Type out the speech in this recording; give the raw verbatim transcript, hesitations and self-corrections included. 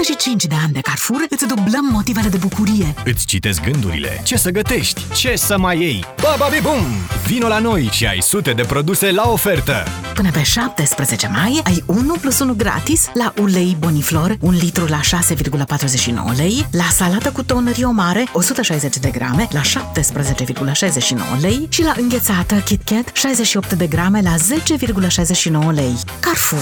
douăzeci și cinci de ani de Carrefour îți dublăm motivele de bucurie. Îți citesc gândurile. Ce să gătești? Ce să mai iei? Ba-ba-bi-bum! Vino la noi și ai sute de produse la ofertă! Până pe șaptesprezece mai ai unu plus unu gratis la ulei Boniflor, un litru la șase virgulă patruzeci și nouă lei, la salată cu ton Rio Mare, o sută șaizeci de grame, la șaptesprezece virgulă șaizeci și nouă lei și la înghețată KitKat, șaizeci și opt de grame, la zece virgulă șaizeci și nouă lei. Carrefour.